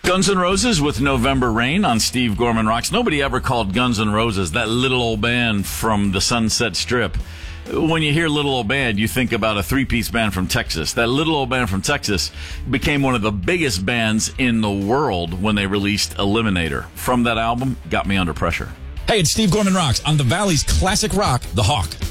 Guns N' Roses with November Rain on Steve Gorman Rocks. Nobody ever called Guns N' Roses that little old band from the Sunset Strip. When you hear little old band, you think about a three-piece band from Texas. That little old band from Texas became one of the biggest bands in the world when they released Eliminator. From that album, Got Me Under Pressure. Hey, it's Steve Gorman Rocks on the Valley's classic rock, The Hawk.